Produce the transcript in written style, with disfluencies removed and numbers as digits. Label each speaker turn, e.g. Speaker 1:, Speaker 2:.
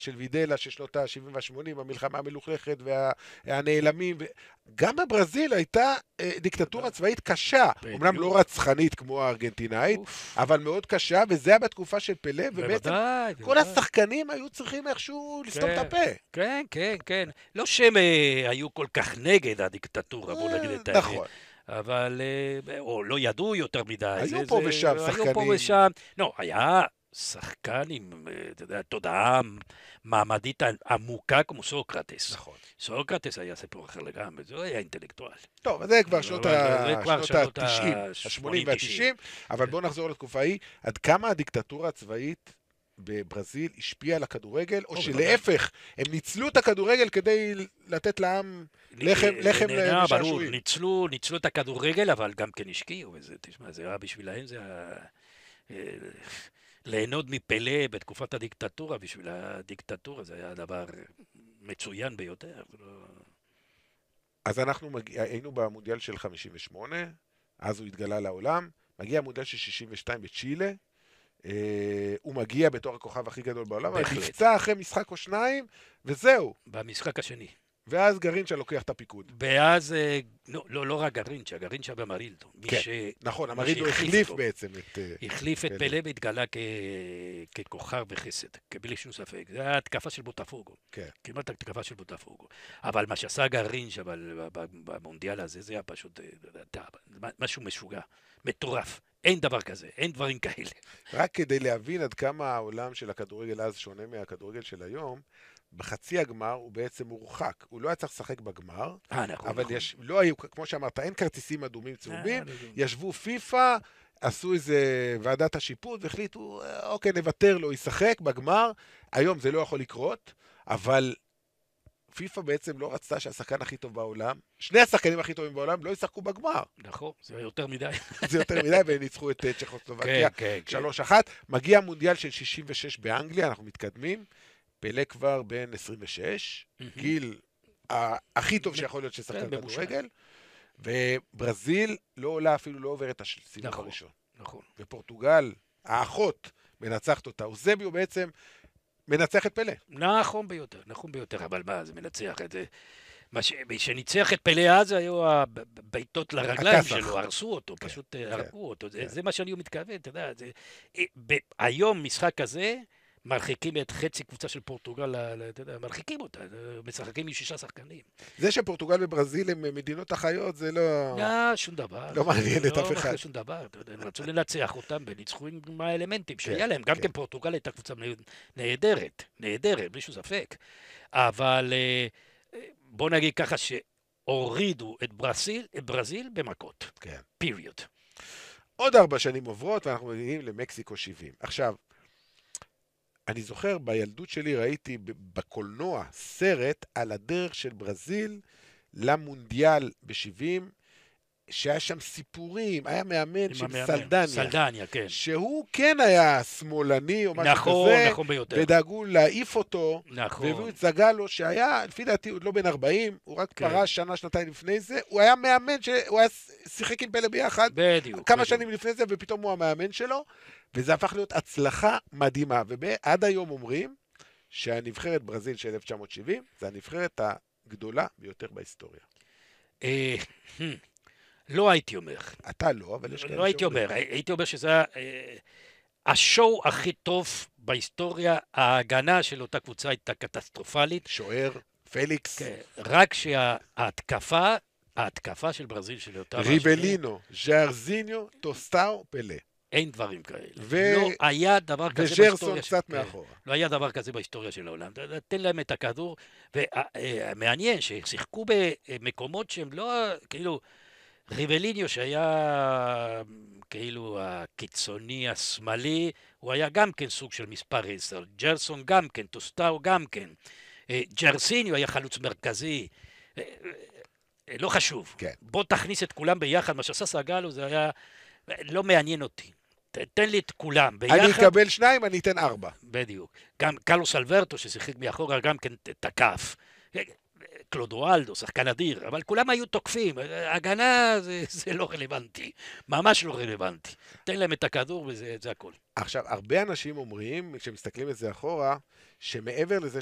Speaker 1: של וידלה של שנות ה-70 וה-80, המלחמה המלוכלכת והנעלמים. גם בברזיל הייתה דיקטטורה צבאית קשה, אמנם לא רצחנית כמו הארגנטינאית, אבל מאוד קשה, וזה היה בתקופה של פלה, ובעצם כל השחקנים היו צריכים איכשהו לסתום את הפה.
Speaker 2: כן, כן, כן. לא שהם היו כל כך נגד הדיקטטורה, בוא נגיד את האמת.
Speaker 1: נכון.
Speaker 2: אבל, או לא ידעו יותר מדי.
Speaker 1: היו פה ושם שחקנים.
Speaker 2: היו פה ושם. לא, היה שחקן עם, אתה יודע, תודעה מעמדית עמוקה כמו סוקרטס.
Speaker 1: נכון.
Speaker 2: סוקרטס היה סיפור אחר לגמרי, זה היה אינטלקטואל.
Speaker 1: טוב, זה כבר שנות ה-90, ה-80 וה-90, אבל בואו נחזור לתקופה ההיא. עד כמה הדיקטטורה הצבאית בברזיל השפיעה על הכדורגל, או שלהפך, הם ניצלו את הכדורגל כדי לתת לעם לחם לשעשועים.
Speaker 2: ניצלו את הכדורגל, אבל גם כן השקיעו, וזה, תשמע, זה היה בשבילהם, זה היה... ליהנות מפלה בתקופת הדיקטטורה, בשביל הדיקטטורה זה היה דבר מצוין ביותר.
Speaker 1: אז אנחנו היינו במונדיאל של 58, אז הוא התגלה לעולם, מגיע המונדיאל של 62 בצ'ילה, הוא מגיע בתור הכוכב הכי גדול בעולם, אבל נפצע אחרי משחק או שניים, וזהו.
Speaker 2: במשחק השני.
Speaker 1: ואז גרינצ'ה לוקח את הפיקוד.
Speaker 2: ואז, לא רק גרינצ'ה, גרינצ'ה במרילדו.
Speaker 1: כן, נכון, המרילדו החליף בעצם את...
Speaker 2: החליף את פלה והתגלה ככוכב וחסד, כבלי שום ספק. זה היה התקפה של בוטפוגו.
Speaker 1: כן.
Speaker 2: כמעט התקפה של בוטפוגו. אבל מה שעשה גרינצ'ה במונדיאל הזה, זה היה פשוט משהו משוגע, מטורף. אין דבר כזה, אין דברים כאלה.
Speaker 1: רק כדי להבין עד כמה העולם של הכדורגל אז שונה מהכדורגל של היום, בחצי הגמר הוא בעצם מורחק. הוא לא היה צריך לשחק בגמר, אבל לא היו, כמו שאמרת, אין כרטיסים אדומים צהובים, ישבו פיפה, עשו איזה ועדת השיפוט, והחליטו, אוקיי, נוותר לו, ישחק בגמר. היום זה לא יכול לקרות, אבל פיפה בעצם לא רצתה שהשחקן הכי טוב בעולם, שני השחקנים הכי טובים בעולם, לא ישחקו בגמר.
Speaker 2: נכון, זה יותר מדי.
Speaker 1: זה יותר מדי, והם ניצחו את צ'כוסלובקיה 3-1. מגיע המונדיאל של 66 באנגליה, אנחנו מתקדמים. פלה כבר בן 26, גיל הכי טוב שיכול להיות ששחקן כדורגל, וברזיל לא עולה, אפילו לא עוברת את הסיבוב הראשון.
Speaker 2: נכון.
Speaker 1: ופורטוגל, האחות, מנצחת אותה. אוזביו בעצם מנצח את פלה.
Speaker 2: נכון ביותר, אבל מה, זה מנצח את זה. שניצח את פלה אז היו הביתות לרגליים שלו, הרסו אותו, פשוט הרגו אותו. זה מה שאני מתכוון, אתה יודע. היום משחק כזה, מרחיקים את חצי קבוצה של פורטוגל, מרחיקים אותה, משחקים עם 6 שחקנים.
Speaker 1: זה שפורטוגל וברזיל הם מדינות החיות, זה לא...
Speaker 2: לא, שום דבר.
Speaker 1: לא מעניין את אף אחד.
Speaker 2: לא שום דבר, הם רצו לנצח אותם וניצחו עם האלמנטים שהיה להם. גם כן פורטוגל הייתה קבוצה נהדרת, בלי שום ספק. אבל בוא נגיד ככה שהורידו את ברזיל במכות.
Speaker 1: כן.
Speaker 2: פיריוד.
Speaker 1: עוד 4 שנים עוברות ואנחנו מגיעים למקסיקו 70. עכשיו, אני זוכר, בילדות שלי ראיתי בקולנוע סרט על הדרך של ברזיל למונדיאל ב-70, שהיה שם סיפורים, היה מאמן של
Speaker 2: סלדניה, כן.
Speaker 1: שהוא כן היה שמאלני או משהו כזה,
Speaker 2: נכון ביותר.
Speaker 1: ודאגו להעיף אותו,
Speaker 2: נכון.
Speaker 1: והביאו את זגלו שהיה, לפי דעתי, עוד לא בן 40, הוא רק פרש שנה, שנתיים לפני זה, הוא היה מאמן, הוא היה שיחק עם פלה ביחד, כמה שנים לפני זה, ופתאום הוא המאמן שלו, וזה הפך להיות הצלחה מדהימה, ועד היום אומרים שהנבחרת ברזיל של 1970, זה הנבחרת הגדולה ביותר בהיסטוריה.
Speaker 2: לא הייתי אומר.
Speaker 1: אתה לא, אבל יש כאלה
Speaker 2: לא הייתי אומר, הייתי אומר שזה השואו הכי טוב בהיסטוריה, ההגנה של אותה קבוצה הייתה קטסטרופלית.
Speaker 1: שוער, פליקס.
Speaker 2: רק שההתקפה של ברזיל של אותה...
Speaker 1: ריבלינו, ז'ארזיניו, טוסטאו, פלה.
Speaker 2: אין דברים כאלה. לא היה דבר כזה בהיסטוריה.
Speaker 1: וג'רסון קצת מאחורה.
Speaker 2: לא היה דבר כזה בהיסטוריה של העולם. תן להם את הכדור, ומעניין ששיחקו במקומות שהם לא, כאילו, ריבליניו שהיה כאילו הקיצוני השמאלי, הוא היה גם כן סוג של מספר 10, ג'רסון גם כן, טוסטאו גם כן, ג'רסיניו היה חלוץ מרכזי, לא חשוב.
Speaker 1: כן.
Speaker 2: בוא תכניס את כולם ביחד, מה שעשה סגלו זה היה, לא מעניין אותי. תן לי את כולם ביחד.
Speaker 1: אני אקבל 2, אני אתן 4.
Speaker 2: בדיוק. גם קלוס אלברטו ששיחק מאחורה גם כן תקף. קלודואלדו, שחקן אדיר, אבל כולם היו תוקפים, הגנה זה לא רלוונטי, ממש לא רלוונטי. תן להם את הכדור וזה הכל.
Speaker 1: עכשיו, הרבה אנשים אומרים, כשמסתכלים את זה אחורה, שמעבר לזה